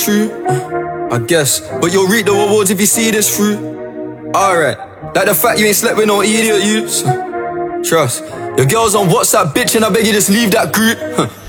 true, I guess. But you'll reap the rewards if you see this through. Alright, like the fact you ain't slept with no idiot, you. Trust. Your girl's on WhatsApp, bitch, and I beg you just leave that group.